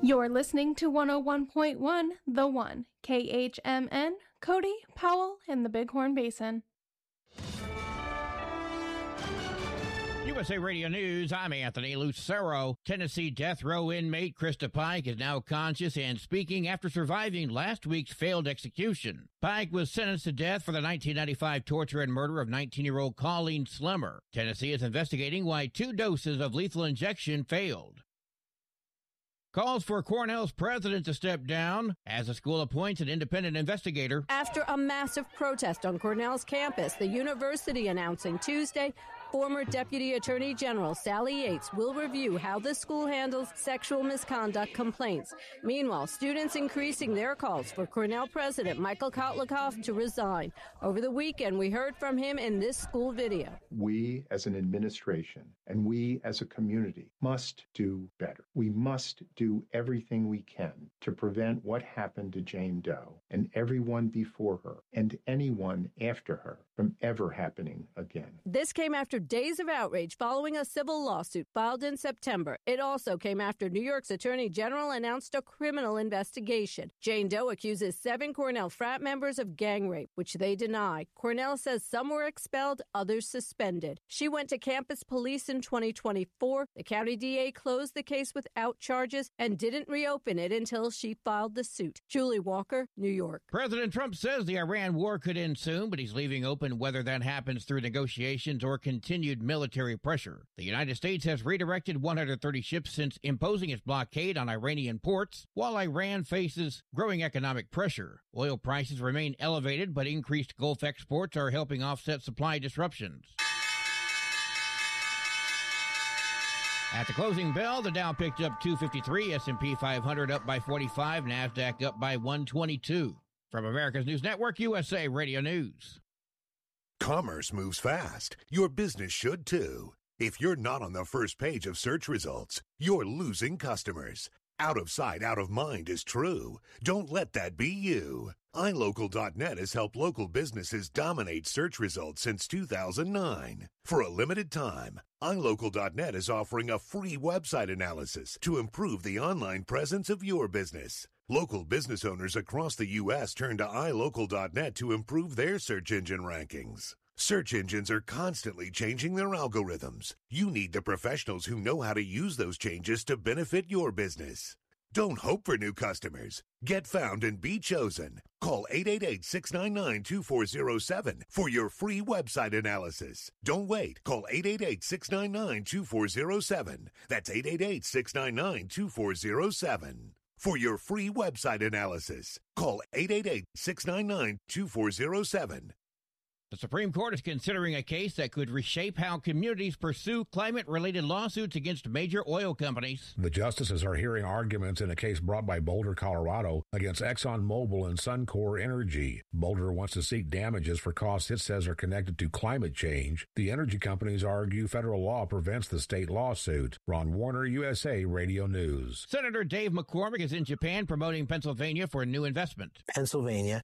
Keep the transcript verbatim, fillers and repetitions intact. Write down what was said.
You're listening to one oh one point one, The One, K H M N, Cody, Powell, and the Bighorn Basin. U S A Radio News, I'm Anthony Lucero. Tennessee death row inmate Krista Pike is now conscious and speaking after surviving last week's failed execution. Pike was sentenced to death for the nineteen ninety-five torture and murder of nineteen-year-old Colleen Slimmer. Tennessee is investigating why two doses of lethal injection failed. Calls for Cornell's president to step down as the school appoints an independent investigator. After a massive protest on Cornell's campus, the university announcing Tuesday former Deputy Attorney General Sally Yates will review how the school handles sexual misconduct complaints. Meanwhile, students increasing their calls for Cornell President Michael Kotlikoff to resign. Over the weekend, we heard from him in this school video. We as an administration and we as a community must do better. We must do everything we can to prevent what happened to Jane Doe and everyone before her and anyone after her from ever happening again. This came after days of outrage following a civil lawsuit filed in September. It also came after New York's Attorney General announced a criminal investigation. Jane Doe accuses seven Cornell frat members of gang rape, which they deny. Cornell says some were expelled, others suspended. She went to campus police in twenty twenty-four. The county D A closed the case without charges and didn't reopen it until she filed the suit. Julie Walker, New York. President Trump says the Iran war could end soon, but he's leaving open whether that happens through negotiations or continued military pressure. The United States has redirected one hundred thirty ships since imposing its blockade on Iranian ports, while Iran faces growing economic pressure. Oil prices remain elevated, but increased Gulf exports are helping offset supply disruptions. At the closing bell, the Dow picked up two fifty-three, S and P five hundred up by forty-five, NASDAQ up by one twenty-two. From America's News Network, U S A Radio News. Commerce moves fast. Your business should too. If you're not on the first page of search results, you're losing customers. Out of sight, out of mind is true. Don't let that be you. i local dot net has helped local businesses dominate search results since two thousand nine. For a limited time, i local dot net is offering a free website analysis to improve the online presence of your business. Local business owners across the U S turn to i local dot net to improve their search engine rankings. Search engines are constantly changing their algorithms. You need the professionals who know how to use those changes to benefit your business. Don't hope for new customers. Get found and be chosen. Call eight eight eight, six nine nine, two four zero seven for your free website analysis. Don't wait. Call eight eight eight, six nine nine, two four zero seven. That's eight eight eight, six nine nine, two four zero seven. For your free website analysis, call eight eight eight, six nine nine, two four zero seven. The Supreme Court is considering a case that could reshape how communities pursue climate-related lawsuits against major oil companies. The justices are hearing arguments in a case brought by Boulder, Colorado, against ExxonMobil and Suncor Energy. Boulder wants to seek damages for costs it says are connected to climate change. The energy companies argue federal law prevents the state lawsuit. Ron Warner, U S A Radio News. Senator Dave McCormick is in Japan promoting Pennsylvania for a new investment. Pennsylvania